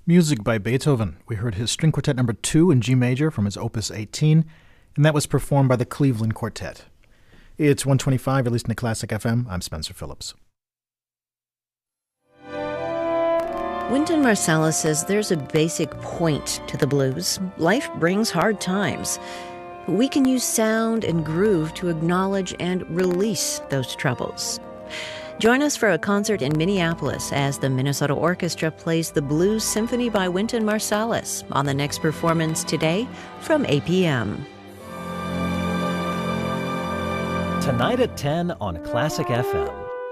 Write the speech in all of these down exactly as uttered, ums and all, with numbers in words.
Music by Beethoven. We heard his String Quartet number two in G major from his Opus eighteen, and that was performed by the Cleveland Quartet. It's one twenty-five, released in the Classic F M. I'm Spencer Phillips. Wynton Marsalis says there's a basic point to the blues. Life brings hard times. We can use sound and groove to acknowledge and release those troubles. Join us for a concert in Minneapolis as the Minnesota Orchestra plays the Blues Symphony by Wynton Marsalis on the next performance today from eight p.m. Tonight at ten on Classic F M.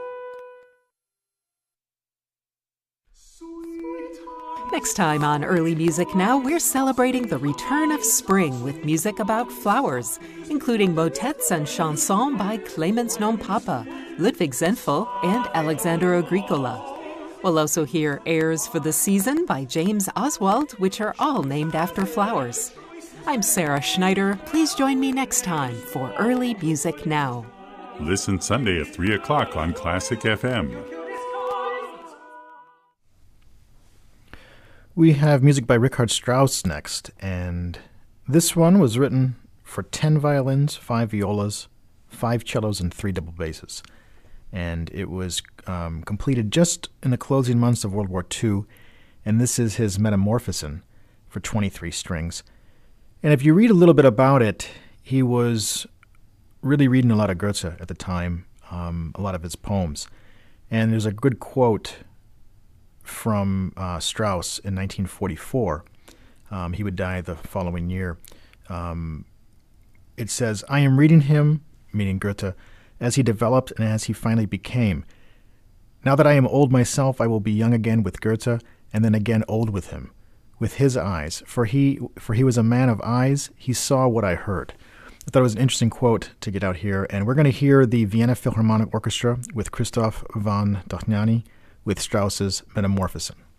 Next time on Early Music Now, we're celebrating the return of spring with music about flowers, including motets and chansons by Clemens Non-Papa, Ludwig Zenfel, and Alexander Agricola. We'll also hear Airs for the Season by James Oswald, which are all named after flowers. I'm Sarah Schneider. Please join me next time for Early Music Now. Listen Sunday at three o'clock on Classic F M. We have music by Richard Strauss next, and this one was written for ten violins, five violas, five cellos, and three double basses. And it was um, completed just in the closing months of World War Two, and this is his Metamorphosen for twenty-three strings. And if you read a little bit about it, he was really reading a lot of Goethe at the time, um, a lot of his poems. And there's a good quote from uh, Strauss in nineteen forty-four. Um, he would die the following year. Um, it says, "I am reading him," meaning Goethe, "as he developed and as he finally became. Now that I am old myself, I will be young again with Goethe, and then again old with him, with his eyes. For he, for he was a man of eyes. He saw what I heard." I thought it was an interesting quote to get out here, and we're going to hear the Vienna Philharmonic Orchestra with Christoph von Dohnanyi with Strauss's Metamorphosen.